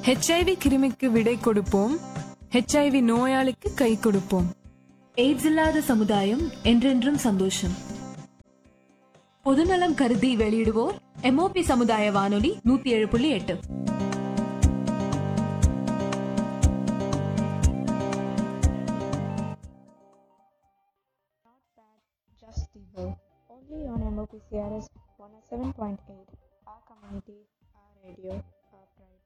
HIV கிருமிக்கு விடை கொடுப்போம். HIV நோயாளிக்கு கை கொடுப்போம். எய்ட்ஸ் இல்லாத சமுதாயம் என்றென்றும் சந்தோஷம். பொதுநலம் கருதி வெளியிடுவோர் MOP சமுதாய வானொலி 107.8. Just evil. Only on MOP CRS 107.8. Our community, our radio, our pride.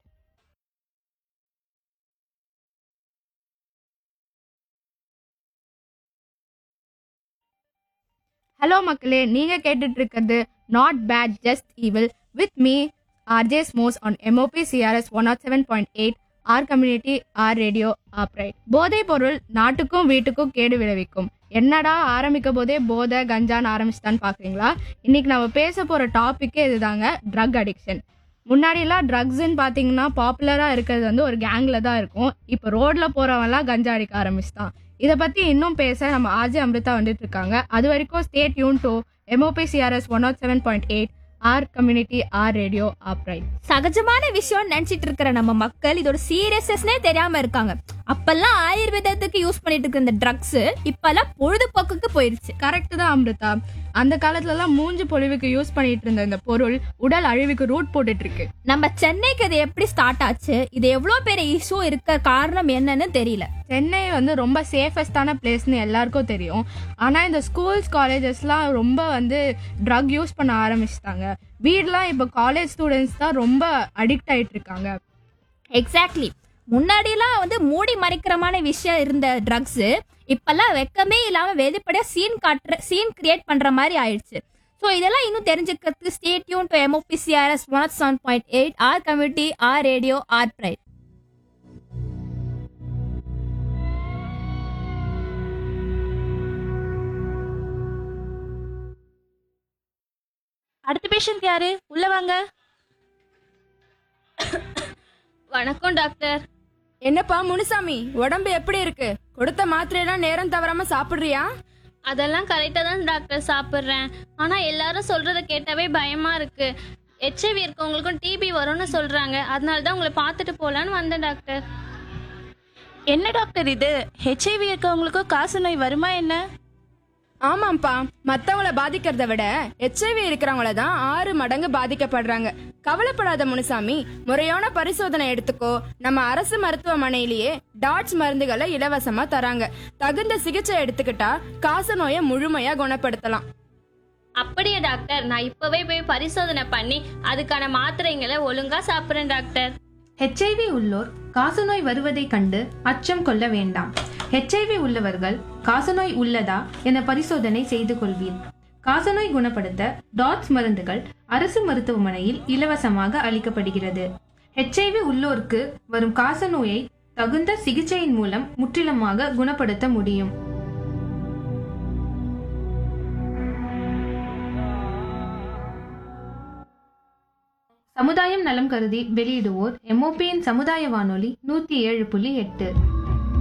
Hello மக்களே, நீங்க கேட்டுட்டு இருக்கிறது not bad just evil with me RJ Smos on MOP CRS 107.8 R community or radio R bright. போதைப் பொருள் நாட்டுக்கும் வீட்டுக்கும் கேடு விளைவிக்கும். என்னடா ஆரம்பிக்க போதே போதை கஞ்சான்னு ஆரம்பிச்சுதான்னு பாக்குறீங்களா? இன்னைக்கு நம்ம பேச போற டாபிக்கே இதுதாங்க, ட்ரக் அடிக்ஷன். முன்னாடிலாம் ட்ரக்ஸ்ன்னு பார்த்தீங்கன்னா பாப்புலராக இருக்கிறது வந்து ஒரு கேங்கில் தான் இருக்கும். இப்போ ரோட்டில் போகிறவன்லாம் கஞ்சா அடிக்க ஆரம்பிச்சுதான். இதை பற்றி இன்னும் பேச நம்ம RJ அமிர்தா வந்துட்டு இருக்காங்க. அது வரைக்கும் stay tune to MOP CRS 107.8 R community or radio R bright. சகஜமான விஷயம் நினைச்சிட்டு இருக்கிற நம்ம மக்கள் இதோட சீரியஸ்னே தெரியாம இருக்காங்க. அப்பெல்லாம் ஆயுர்வேதத்துக்கு யூஸ் பண்ணிட்டு இருக்க இந்த ட்ரக்ஸ் இப்பெல்லாம் பொழுதுபோக்குக்கு போயிருச்சு. கரெக்ட் தான் அமிர்தா. அந்த காலத்துலலாம் மூஞ்சி பொழிவுக்கு யூஸ் பண்ணிட்டு இருந்த இந்த பொருள் உடல் அழிவுக்கு ரூட் போட்டுட்டு இருக்கு. நம்ம சென்னைக்கு இது எப்படி ஸ்டார்ட் ஆச்சு, இது எவ்வளவு பெரிய இஷ்யூ இருக்க காரணம் என்னன்னு தெரியல. சென்னை வந்து ரொம்ப சேஃபஸ்டான பிளேஸ்னு எல்லாருக்கும் தெரியும். ஆனால் இந்த ஸ்கூல்ஸ் காலேஜஸ்லாம் ரொம்ப வந்து ட்ரக் யூஸ் பண்ண ஆரம்பிச்சிட்டாங்க. வீடெலாம் இப்போ காலேஜ் ஸ்டூடெண்ட்ஸ் தான் ரொம்ப அடிக்ட் ஆகிட்டு இருக்காங்க. எக்ஸாக்ட்லி. முன்னாடிலாம் வந்து மூடி மறைக்கிறமான விஷயம் இருந்த ட்ரக்ஸ் இப்பெல்லாம் வெக்கமே இல்லாம வெளிப்படையா சீன் கிரியேட் பண்ற மாதிரி ஆயிடுச்சு. ஸோ இதெல்லாம் இன்னும் தெரிஞ்சுக்கிறதுக்கு stay tune to MOP CRS 107.8 R community or radio R bright. அடுத்த பேஷண்ட் யாரு? உள்ள வாங்க. வணக்கம் டாக்டர். என்னப்பா முனுசாமி, உடம்பு எப்படி இருக்கு? கொடுத்த மாத்திரையெல்லாம் நேரம் தவறாம சாப்பிடுறியா? அதெல்லாம் கரெக்டா தான் டாக்டர் சாப்பிட்றேன். ஆனா எல்லாரும் சொல்றத கேட்டாவே பயமா இருக்கு. HIV இருக்கவங்களுக்கும் TB வரும்னு சொல்றாங்க. அதனால தான் உங்களை பார்த்துட்டு போலான்னு வந்தேன் டாக்டர். என்ன டாக்டர் இது? HIV இருக்கவங்களுக்கும் காச நோய் வருமா என்ன? ஆமாப்பா, மத்தவங்கள பாதிக்கிறத விட HIV இருக்கிறவங்கள தான் 6 மடங்கு பாதிக்கப்படுறாங்க. கவலைப்படாத முனுசாமி, முறையான பரிசோதனை எடுத்துக்கோ. நம்ம அரசு மருத்துவமனையிலேயே டாட்ஸ் மருந்துகளை இலவசமா தராங்க. தகுந்த சிகிச்சை எடுத்துக்கிட்டா காச நோயை முழுமையா குணப்படுத்தலாம். அப்படியே டாக்டர், நான் இப்பவே போய் பரிசோதனை பண்ணி அதுக்கான மாத்திரைங்களை ஒழுங்கா சாப்பிட்றேன் டாக்டர். HIV உள்ளோர் காசநோய் வருவதை கண்டு அச்சம் கொள்ள வேண்டாம். HIV உள்ளவர்கள் காசநோய் உள்ளதா என பரிசோதனை செய்து கொள்வீர். காசநோய் குணப்படுத்த டாட்ஸ் மருந்துகள் அரசு மருத்துவமனையில் இலவசமாக அளிக்கப்படுகிறது. HIV உள்ளோருக்கு வரும் காசநோயை தகுந்த சிகிச்சையின் மூலம் முற்றிலுமாக குணப்படுத்த முடியும். சமுதாயம் நலம் கருதி வெளியிடுவோர் MOPயின் சமுதாய வானொலி 107.8.